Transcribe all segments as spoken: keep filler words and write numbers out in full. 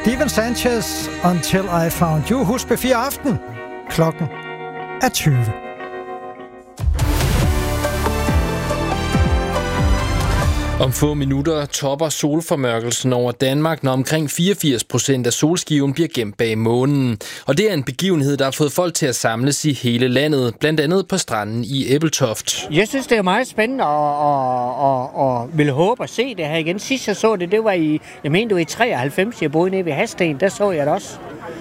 Steven Sanchez, Until I Found You. Husk P fire Aften. Klokken er tyve. Om få minutter topper solformørkelsen over Danmark, når omkring fireogfirs procent af solskiven bliver gemt bag månen. Og det er en begivenhed, der har fået folk til at samles i hele landet, blandt andet på stranden i Ebeltoft. Jeg synes, det er meget spændende og, og, og, og vil håbe at se det her igen. Sidst jeg så det, det var i, jeg mener, det var i treoghalvfems, jeg boede nede ved Hasten, der så jeg det også.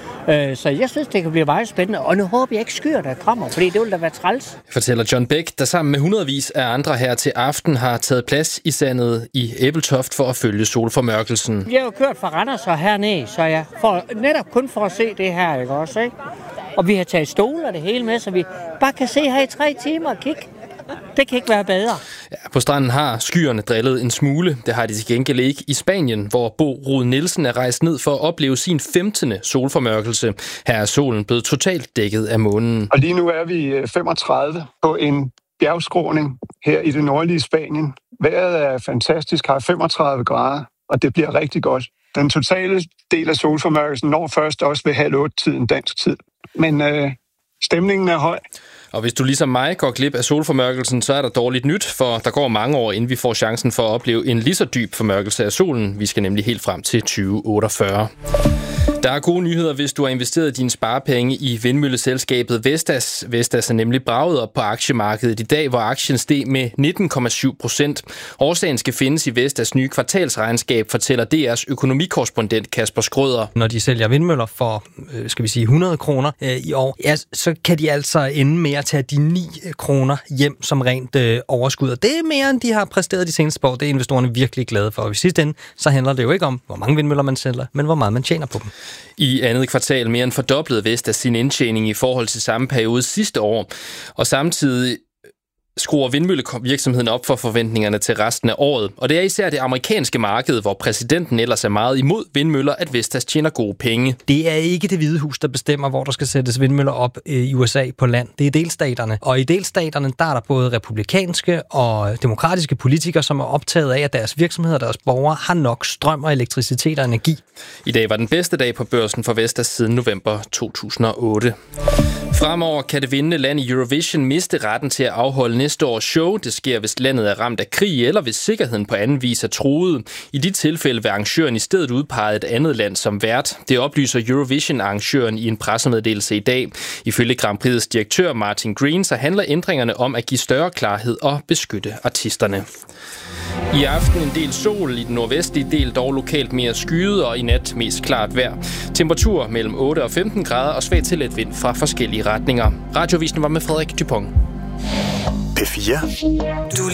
Så jeg synes, det kan blive meget spændende, og nu håber jeg ikke skyer, der kommer, fordi det vil da være træls. Fortæller John Bæk, der sammen med hundredvis af andre her til aften har taget plads i sandet i Ebeltoft for at følge solformørkelsen. Jeg har jo kørt fra Randers og hernede, så jeg får netop kun for at se det her, ikke også, ikke? Og vi har taget stole og det hele med, så vi bare kan se her i tre timer og kigge. Det kan ikke være bedre. Ja, på stranden har skyerne drillet en smule. Det har de til gengæld ikke i Spanien, hvor Bo Rud Nielsen er rejst ned for at opleve sin femtende solformørkelse. Her er solen blevet totalt dækket af månen. Og lige nu er vi femogtredive på en bjergskråning her i det nordlige Spanien. Vejret er fantastisk, har femogtredive grader, og det bliver rigtig godt. Den totale del af solformørkelsen når først også ved halv otte tiden dansk tid. Men øh, stemningen er høj. Og hvis du ligesom mig går glip af solformørkelsen, så er der dårligt nyt, for der går mange år, inden vi får chancen for at opleve en lige så dyb formørkelse af solen. Vi skal nemlig helt frem til tyve otteogfyrre. Der er gode nyheder, hvis du har investeret dine sparepenge i vindmølleselskabet Vestas. Vestas er nemlig braget op på aktiemarkedet i dag, hvor aktien steg med nitten komma syv procent. Årsagen skal findes i Vestas nye kvartalsregnskab, fortæller D R's økonomikorrespondent Kasper Skrøder. Når de sælger vindmøller for, skal vi sige, hundrede kroner øh, i år, ja, så kan de altså ende med at tage de ni kroner hjem som rent øh, overskud. Og det er mere, end de har præsteret de seneste år. Det er investorerne virkelig glade for. Og i sidste ende, så handler det jo ikke om, hvor mange vindmøller man sælger, men hvor meget man tjener på dem. I andet kvartal mere end fordoblede Vestas sin indtjening i forhold til samme periode sidste år, og samtidig skruer vindmøllevirksomheden op for forventningerne til resten af året. Og det er især det amerikanske marked, hvor præsidenten ellers er meget imod vindmøller, at Vestas tjener gode penge. Det er ikke Det Hvide Hus, der bestemmer, hvor der skal sættes vindmøller op i U S A på land. Det er delstaterne. Og i delstaterne, der er der både republikanske og demokratiske politikere, som er optaget af, at deres virksomheder og deres borgere har nok strøm og elektricitet og energi. I dag var den bedste dag på børsen for Vestas siden november to tusind og otte. Fremover kan det vindende land i Eurovision miste retten til at afholde næste års show. Det sker, hvis landet er ramt af krig, eller hvis sikkerheden på anden vis er truet. I de tilfælde vil arrangøren i stedet udpege et andet land som vært. Det oplyser Eurovision-arrangøren i en pressemeddelelse i dag. Ifølge Grand Prix's direktør Martin Green, så handler ændringerne om at give større klarhed og beskytte artisterne. I aften en del sol, i den nordvestlige del dog lokalt mere skyet, og i nat mest klart vejr. Temperatur mellem otte og femten grader og svag til let vind fra forskellige retninger. Radioavisen var med Frederik Dupont. P fire.